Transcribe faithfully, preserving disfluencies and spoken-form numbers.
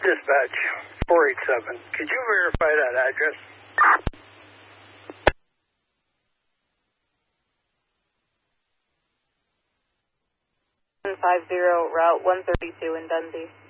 Dispatch, four eight seven. Could you verify that address? one five zero, Route one thirty-two in Dundee.